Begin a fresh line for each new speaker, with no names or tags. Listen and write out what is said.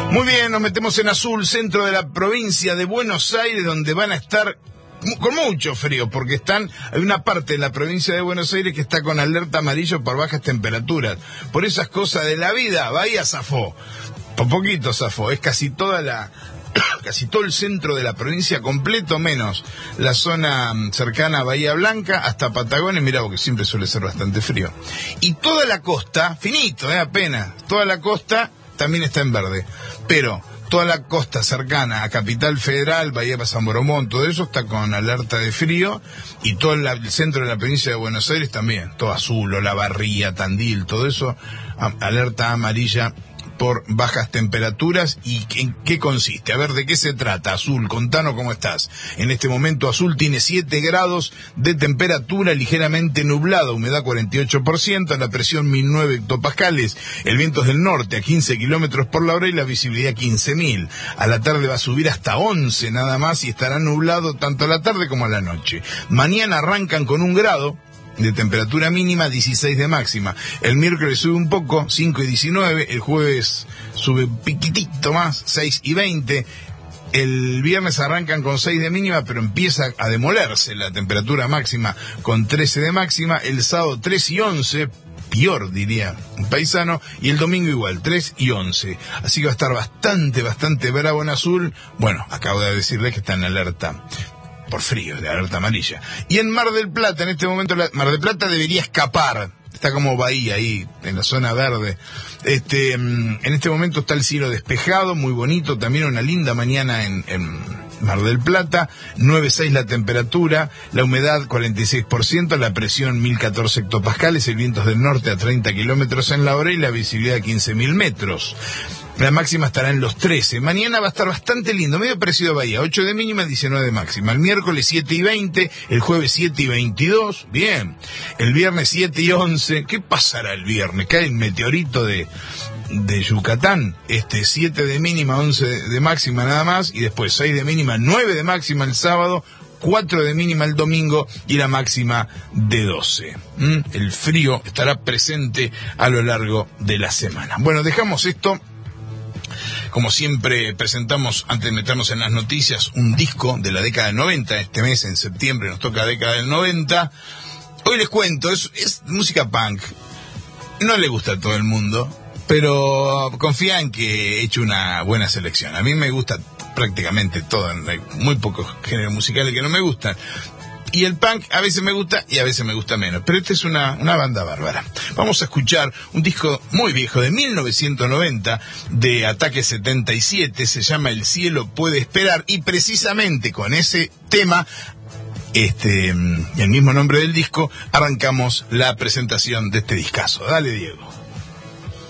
Muy bien, nos metemos en azul, centro de la provincia de Buenos Aires, donde van a estar con mucho frío, porque hay una parte de la provincia de Buenos Aires que está con alerta amarillo por bajas temperaturas. Por esas cosas de la vida, Bahía zafó. Por poquito zafó, es casi todo el centro de la provincia completo, menos la zona cercana a Bahía Blanca hasta Patagones, mirá, porque siempre suele ser bastante frío. Y toda la costa, finito, apenas, toda la costa también está en verde, pero toda la costa cercana a Capital Federal, Bahía San Boromón, todo eso está con alerta de frío, y todo el centro de la provincia de Buenos Aires también, todo azul, Olavarría, Tandil, todo eso, alerta amarilla por bajas temperaturas. ¿Y en qué consiste? A ver, ¿de qué se trata? Azul, contanos cómo estás. En este momento Azul tiene 7 grados de temperatura, ligeramente nublado, humedad 48%, la presión 1009 hectopascales, el viento es del norte a 15 kilómetros por la hora y la visibilidad 15.000. A la tarde va a subir hasta 11 nada más y estará nublado tanto a la tarde como a la noche. Mañana arrancan con 1 grado de temperatura mínima, 16 de máxima. El miércoles sube un poco, 5 y 19. El jueves sube un piquitito más, 6 y 20. El viernes arrancan con 6 de mínima, pero empieza a demolerse la temperatura máxima con 13 de máxima. El sábado 3 y 11, peor diría un paisano, y el domingo igual, 3 y 11. Así que va a estar bastante bravo en azul. Bueno, acabo de decirles que está en alerta por frío, de alerta amarilla. Y en Mar del Plata, en este momento, Mar del Plata debería escapar. Está como Bahía ahí, en la zona verde. En este momento está el cielo despejado, muy bonito. También una linda mañana en Mar del Plata. 9,6 la temperatura, la humedad 46%, la presión 1014 hectopascales, el viento es del norte a 30 kilómetros en la hora y la visibilidad 15.000 metros. La máxima estará en los 13. Mañana va a estar bastante lindo, medio parecido a Bahía. 8 de mínima, 19 de máxima. El miércoles 7 y 20, el jueves 7 y 22. Bien. El viernes 7 y 11. ¿Qué pasará el viernes? Cae el meteorito de Yucatán. 7 de mínima, 11 de máxima nada más. Y después 6 de mínima, 9 de máxima el sábado. 4 de mínima el domingo y la máxima de 12. El frío estará presente a lo largo de la semana. Bueno, dejamos esto. Como siempre presentamos, antes de meternos en las noticias, un disco de la década del 90. Este mes, en septiembre, nos toca década del 90. Hoy les cuento, es música punk. No le gusta a todo el mundo, pero confía en que he hecho una buena selección. A mí me gusta prácticamente todo, hay muy pocos géneros musicales que no me gustan. Y el punk a veces me gusta y a veces me gusta menos. Pero esta es una banda bárbara. Vamos a escuchar un disco muy viejo, de 1990, de Ataque 77. Se llama El cielo puede esperar. Y precisamente con ese tema, y el mismo nombre del disco, arrancamos la presentación de este discazo. Dale, Diego.